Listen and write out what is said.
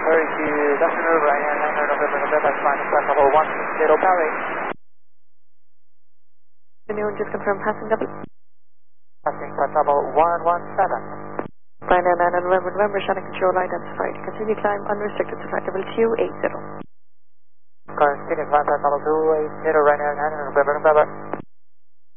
ferry to Dustin River, Ryanair 900 November, November, flight flight level 10 Paris. Afternoon, just confirm passing double. Passing flight level 117. Ryanair 900 November, November, Shannon control identified. Continue climb unrestricted to flight level 280. Continue climb flight level 280, Ryanair 900 November, November.